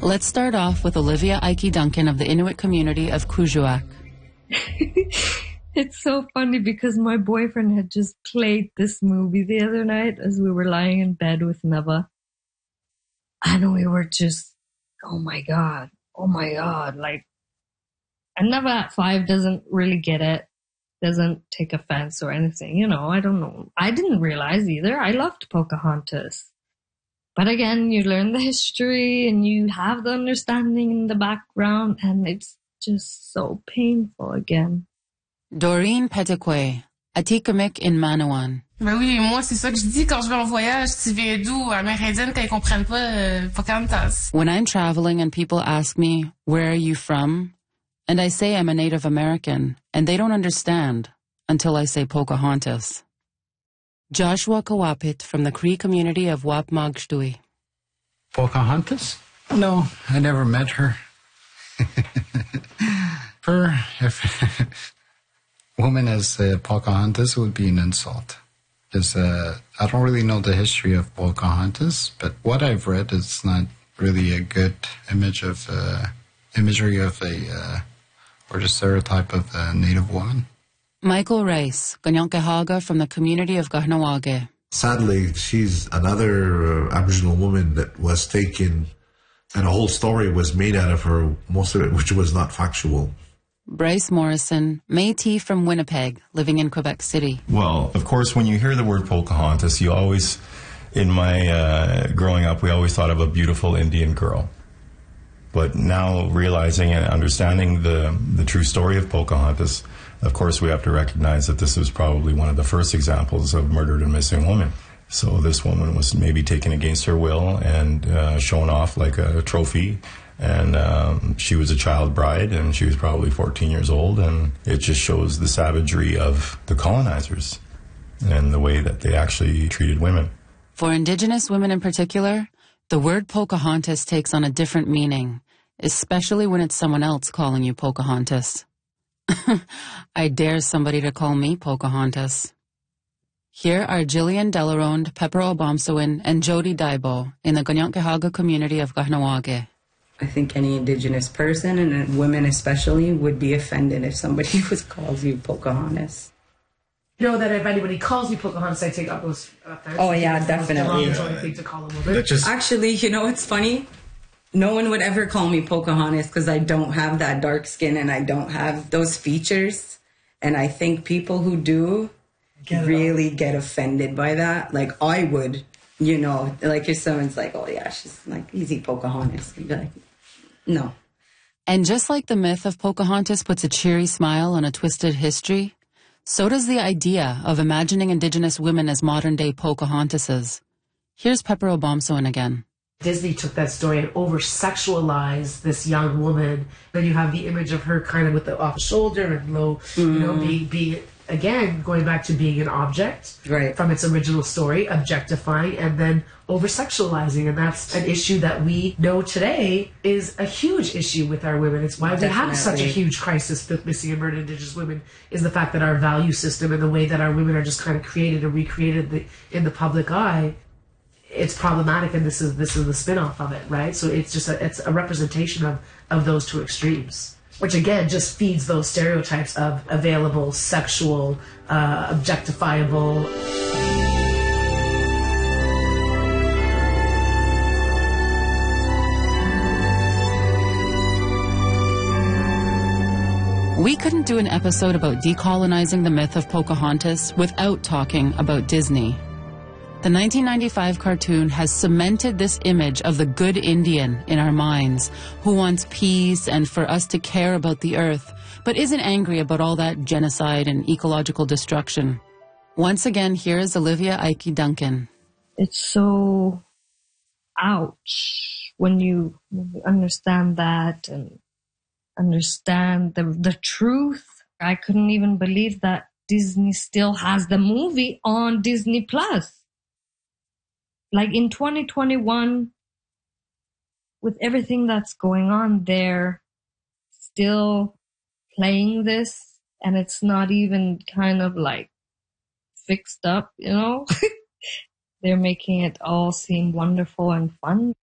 Let's start off with Olivia Ike Duncan of the Inuit community of Kuujjuaq. It's so funny because my boyfriend had just played this movie the other night as we were lying in bed with Neva. And we were just, oh my God. Like, and Neva at 5 doesn't really get it, doesn't take offense or anything. You know, I don't know. I didn't realize either. I loved Pocahontas. But again, you learn the history and you have the understanding in the background, and it's just so painful again. Doreen Petitquay, Atikamekw in Manawan. Ben oui, moi, c'est ça que je dis quand je vais en voyage. Tu viens d'où? Amérindienne, quand ils comprennent pas Pocahontas. When I'm traveling and people ask me, where are you from? And I say I'm a Native American, and they don't understand until I say Pocahontas. Joshua Kawapit from the Cree community of Wapmagshtui. Pocahontas? No, I never met her. Woman as Pocahontas would be an insult. Because I don't really know the history of Pocahontas, but what I've read is not really a good imagery of or the stereotype of a Native woman. Michael Rice, Ganyankehaga from the community of Kahnawake. Sadly, she's another Aboriginal woman that was taken, and a whole story was made out of her, most of it which was not factual. Bryce Morrison, Métis from Winnipeg, living in Quebec City. Well, of course, when you hear the word Pocahontas, you always, in my growing up, we always thought of a beautiful Indian girl. But now realizing and understanding the true story of Pocahontas, of course, we have to recognize that this was probably one of the first examples of murdered and missing woman. So this woman was maybe taken against her will and shown off like a trophy. And she was a child bride, and she was probably 14 years old, and it just shows the savagery of the colonizers and the way that they actually treated women. For Indigenous women in particular, the word Pocahontas takes on a different meaning, especially when it's someone else calling you Pocahontas. I dare somebody to call me Pocahontas. Here are Jillian Delaronde, Pepper Obomsawin, and Jody Daibo in the Ganyankehaga community of Kahnawake. I think any Indigenous person, and women especially, would be offended if somebody calls you Pocahontas. You know that if anybody calls me Pocahontas, I take up those offense. Oh yeah, definitely. To call them a bit. Actually, you know what's funny? No one would ever call me Pocahontas because I don't have that dark skin and I don't have those features. And I think people who do really get offended by that. Like I would, you know, like if someone's like, oh yeah, she's like easy Pocahontas. You'd be like, no. And just like the myth of Pocahontas puts a cheery smile on a twisted history, so does the idea of imagining Indigenous women as modern-day Pocahontases. Here's Pepper Obomsawin again. Disney took that story and over-sexualized this young woman. Then you have the image of her kind of with the off-shoulder and low, you know, being again, going back to being an object from its original story, objectifying, and then over-sexualizing. And that's an issue that we know today is a huge issue with our women. It's why we have such a huge crisis with missing and murdered Indigenous women, is the fact that our value system and the way that our women are just kind of created and recreated in the public eye, it's problematic, and this is the spin-off of it, right? So it's just it's a representation of those two extremes, which again just feeds those stereotypes of available, sexual, objectifiable. We couldn't do an episode about decolonizing the myth of Pocahontas without talking about Disney. The 1995 cartoon has cemented this image of the good Indian in our minds, who wants peace and for us to care about the earth, but isn't angry about all that genocide and ecological destruction. Once again, here is Olivia Ike Duncan. It's so ouch when you understand that and understand the truth. I couldn't even believe that Disney still has the movie on Disney Plus. Like in 2021, with everything that's going on, they're still playing this, and it's not even kind of like fixed up, you know? They're making it all seem wonderful and fun.